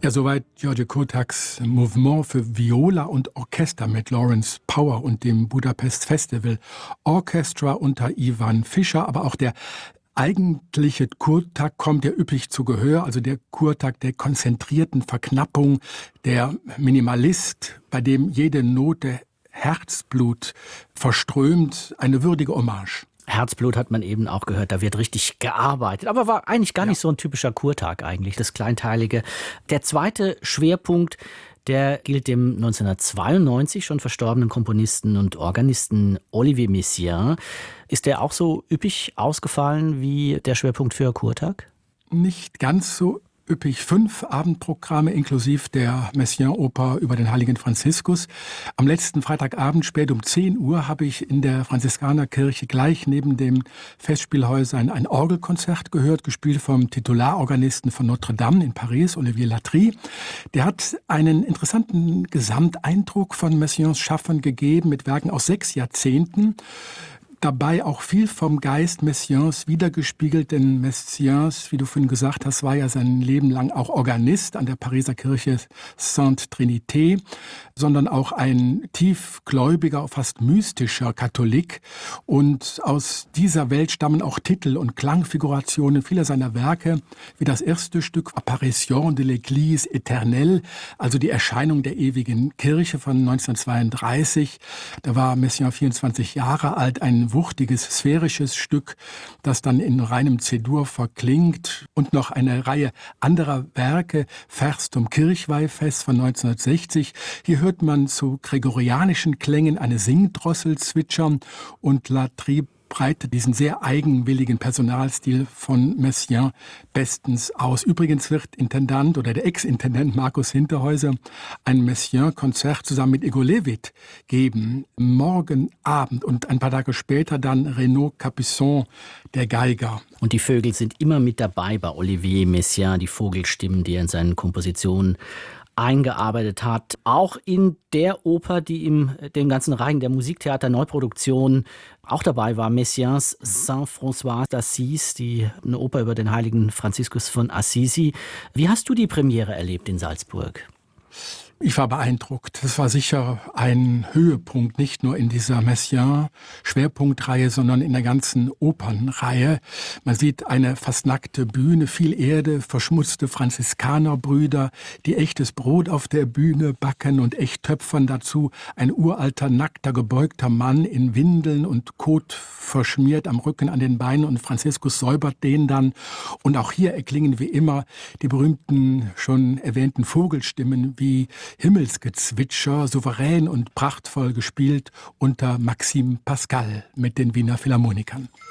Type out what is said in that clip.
Ja, soweit György Kurtágs Mouvement für Viola und Orchester mit Lawrence Power und dem Budapest Festival Orchestra unter Ivan Fischer, aber auch der eigentliche Kurtag kommt ja üppig zu Gehör, also der Kurtag der konzentrierten Verknappung, der Minimalist, bei dem jede Note Herzblut verströmt, eine würdige Hommage. Herzblut hat man eben auch gehört, da wird richtig gearbeitet. Aber war eigentlich gar nicht so ein typischer Kurtag eigentlich, das Kleinteilige. Der zweite Schwerpunkt, der gilt dem 1992 schon verstorbenen Komponisten und Organisten Olivier Messiaen. Ist der auch so üppig ausgefallen wie der Schwerpunkt für Kurtag? Nicht ganz so üppig. 5 Abendprogramme inklusive der Messiaen-Oper über den heiligen Franziskus. Am letzten Freitagabend spät um 10 Uhr habe ich in der Franziskanerkirche gleich neben dem Festspielhäusern ein Orgelkonzert gehört, gespielt vom Titularorganisten von Notre Dame in Paris, Olivier Latry. Der hat einen interessanten Gesamteindruck von Messiaens Schaffen gegeben mit Werken aus 6 Jahrzehnten. Dabei auch viel vom Geist Messiaens wiedergespiegelt, denn Messiaen, wie du vorhin gesagt hast, war ja sein Leben lang auch Organist an der Pariser Kirche Sainte Trinité, sondern auch ein tiefgläubiger, fast mystischer Katholik. Und aus dieser Welt stammen auch Titel und Klangfigurationen vieler seiner Werke, wie das erste Stück Apparition de l'Église éternelle, also die Erscheinung der ewigen Kirche von 1932. Da war Messiaen 24 Jahre alt, ein wuchtiges, sphärisches Stück, das dann in reinem C-Dur verklingt, und noch eine Reihe anderer Werke, Vers zum Kirchweihfest von 1960. Hier hört man zu gregorianischen Klängen eine Singdrossel zwitschern, und Latry breitet diesen sehr eigenwilligen Personalstil von Messiaen bestens aus. Übrigens wird Intendant oder der Ex-Intendant Markus Hinterhäuser ein Messiaen-Konzert zusammen mit Igor Levit geben, morgen Abend, und ein paar Tage später dann Renaud Capuçon, der Geiger. Und die Vögel sind immer mit dabei bei Olivier Messiaen, die Vogelstimmen, die er in seinen Kompositionen eingearbeitet hat. Auch in der Oper, die in dem ganzen Reigen der Musiktheater Neuproduktion auch dabei war, Messiaens Saint-François d'Assise, eine Oper über den heiligen Franziskus von Assisi. Wie hast du die Premiere erlebt in Salzburg? Ich war beeindruckt. Das war sicher ein Höhepunkt, nicht nur in dieser Messiaen-Schwerpunktreihe, sondern in der ganzen Opernreihe. Man sieht eine fast nackte Bühne, viel Erde, verschmutzte Franziskanerbrüder, die echtes Brot auf der Bühne backen und echt töpfern. Dazu ein uralter, nackter, gebeugter Mann in Windeln und Kot verschmiert am Rücken, an den Beinen, und Franziskus säubert den dann. Und auch hier erklingen wie immer die berühmten, schon erwähnten Vogelstimmen wie Himmelsgezwitscher, souverän und prachtvoll gespielt unter Maxime Pascal mit den Wiener Philharmonikern.